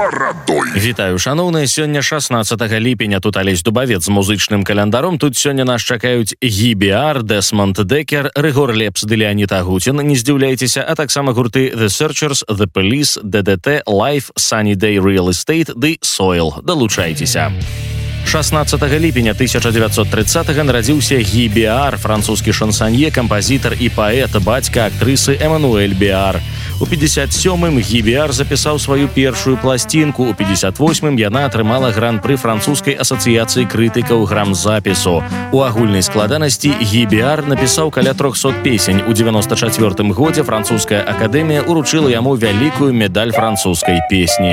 барадой. Вітаю, шановныя, сёння 16 ліпеня. Тут Алесь Дубавец з музычным календаром. Тут сёння нас чакаюць Гібіар, Десмонд Декер, Рыгор Лепс ды Леонид Агутин, не здзіўляйцеся, а таксама гурты The Searchers, The Police, DDT, Life, Sunny Day Real Estate ды Soil. Далучайцеся. 16 ліпеня 1930-го нарадзіўся Гі Біар, французскі шансанье, кампазітар і паэт, бацька актрысы Эмануэль Біар. У 57-м Гі Біар запісаў сваю першую пласцінку. У 58-м яна атрымала гран-пры французскай асацыяцыі крытыкаў грамзапісу. У агульнай складанасці Гі Біар напісаў каля 300 песень. У 94-м годзе французская акадэмія уручыла яму вялікую медаль французскай песні.